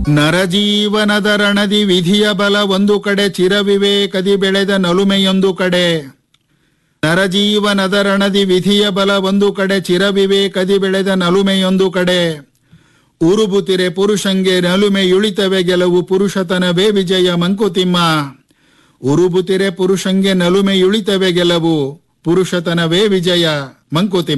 ನರಜೀವನದ ರಣದಿ ವಿಧಿಯ ಬಲ ಒಂದು ಕಡೆ, ಚಿರವಿವೇಕದಿ ಬೆಳೆದ ನಲುಮೆಯೊಂದು ಕಡೆ. ನರಜೀವನದ ರಣದಿ ವಿಧಿಯ ಬಲ ಒಂದು ಕಡೆ, ಚಿರವಿವೇಕದಿ ಬೆಳೆದ ನಲುಮೆಯೊಂದು ಕಡೆ. ಉರುಬುತಿರೆ ಪುರುಷಂಗೆ ನಲುಮೆಯುಳಿತವೆ ಗೆಲುವು, ಪುರುಷತನವೇ ವಿಜಯ ಮಂಕುತಿಮ್ಮ. ಉರುಬುತಿರೆ ಪುರುಷಂಗೆ ನಲುಮೆಯುಳಿತವೆ ಗೆಲುವು, ಪುರುಷತನವೇ ವಿಜಯ ಮಂಕುತಿಮ್ಮ.